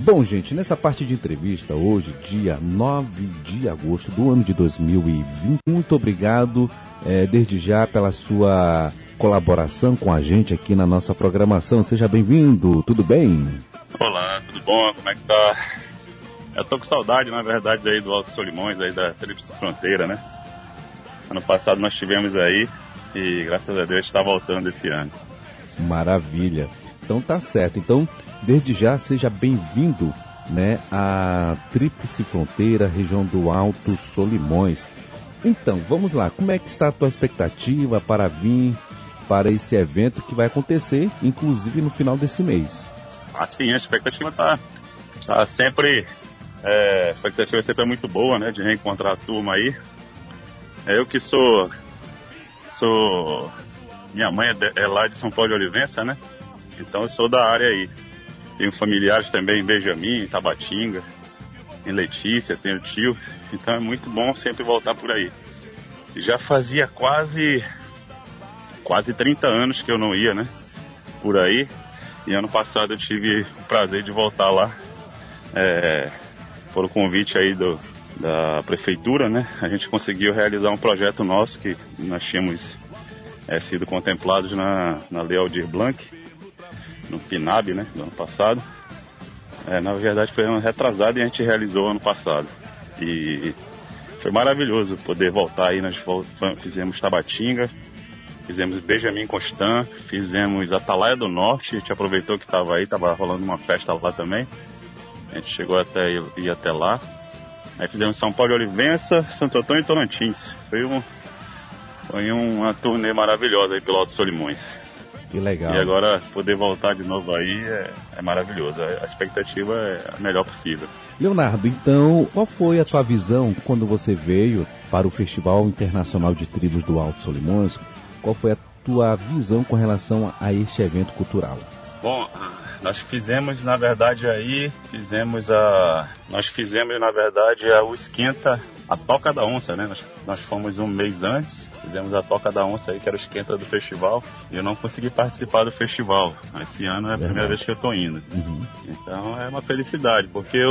Bom, gente, nessa parte de entrevista, hoje, dia 9 de agosto do ano de 2020, muito obrigado desde já pela sua colaboração com a gente aqui na nossa programação. Seja bem-vindo, tudo bem? Olá, tudo bom? Como é que tá? Eu tô com saudade, na verdade, aí do Alto Solimões, aí da Tríplice Fronteira, né? Ano passado nós tivemos aí e graças a Deus está voltando esse ano. Maravilha. Então tá certo. Então, desde já, seja bem-vindo, né, à Tríplice Fronteira, região do Alto Solimões. Então, vamos lá. Como é que está a tua expectativa para vir para esse evento que vai acontecer, inclusive no final desse mês? Assim, a expectativa tá sempre... a expectativa sempre é muito boa, né, de reencontrar a turma aí. Eu que sou... Minha mãe é lá de São Paulo de Olivença, né? Então eu sou da área aí. Tenho familiares também em Benjamin, em Tabatinga, em Letícia, tenho tio. Então é muito bom sempre voltar por aí. Já fazia quase 30 anos que eu não ia, né? Por aí. E ano passado eu tive o prazer de voltar lá. Por convite aí da prefeitura, né? A gente conseguiu realizar um projeto nosso que nós tínhamos sido contemplados na Lei Aldir Blanc, no PNAB, né, do ano passado. Na verdade foi ano retrasado e a gente realizou ano passado. E foi maravilhoso poder voltar aí. Nós fizemos Tabatinga, fizemos Benjamin Constant, fizemos Atalaia do Norte. A gente aproveitou que estava rolando uma festa lá também. A gente chegou ir até lá. Aí fizemos São Paulo de Olivença, Santo Antônio e Tocantins. Foi uma turnê maravilhosa aí pelo Alto Solimões. Que legal. E agora poder voltar de novo aí é maravilhoso. A expectativa é a melhor possível. Leonardo, então, qual foi a tua visão quando você veio para o Festival Internacional de Tribos do Alto Solimões? Qual foi a tua visão com relação a este evento cultural? Bom, nós fizemos, na verdade, o esquenta, a Toca da Onça, né? Nós fomos um mês antes, fizemos a Toca da Onça aí, que era o esquenta do festival, e eu não consegui participar do festival. Esse ano é a primeira vez que eu tô indo. Uhum. Então é uma felicidade, porque